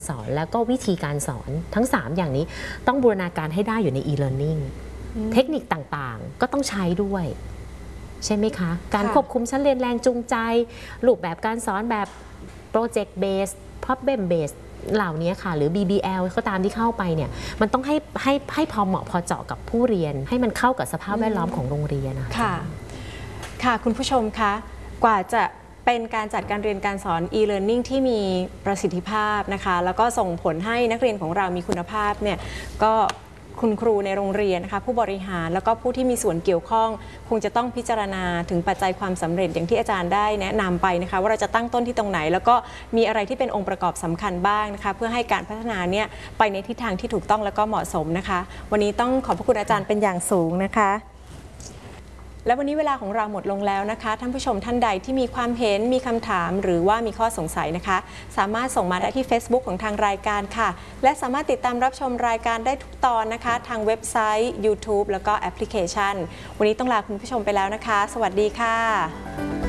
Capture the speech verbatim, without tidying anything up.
สอนแล้วก็วิธีการสอนทั้งสามอย่างนี้ต้องบูรณาการให้ได้อยู่ใน e-learning เทคนิคต่างๆก็ต้องใช้ด้วยใช่ไหมคะการควบคุมชั้นเรียนแรงจูงใจรูปแบบการสอนแบบ project based problem based เหล่านี้ค่ะหรือ บี บี แอล ก็ตามที่เข้าไปเนี่ยมันต้องให้ให้ให้พอเหมาะพอเจาะกับผู้เรียนให้มันเข้ากับสภาพแวดล้อมของโรงเรียนนะคะค่ะค่ะคุณผู้ชมคะกว่าจะเป็นการจัดการเรียนการสอน e-learning ที่มีประสิทธิภาพนะคะแล้วก็ส่งผลให้นักเรียนของเรามีคุณภาพเนี่ยก็คุณครูในโรงเรียนนะคะผู้บริหารแล้วก็ผู้ที่มีส่วนเกี่ยวข้องคงจะต้องพิจารณาถึงปัจจัยความสำเร็จอย่างที่อาจารย์ได้แนะนำไปนะคะว่าเราจะตั้งต้นที่ตรงไหนแล้วก็มีอะไรที่เป็นองค์ประกอบสำคัญบ้างนะคะเพื่อให้การพัฒนาเนี่ยไปในทิศทางที่ถูกต้องแล้วก็เหมาะสมนะคะวันนี้ต้องขอบพระคุณอาจารย์เป็นอย่างสูงนะคะและวันนี้เวลาของเราหมดลงแล้วนะคะท่านผู้ชมท่านใดที่มีความเห็นมีคำถามหรือว่ามีข้อสงสัยนะคะสามารถส่งมาได้ที่ Facebook ของทางรายการค่ะและสามารถติดตามรับชมรายการได้ทุกตอนนะคะทางเว็บไซต์ YouTube แล้วก็แอปพลิเคชันวันนี้ต้องลาคุณผู้ชมไปแล้วนะคะสวัสดีค่ะ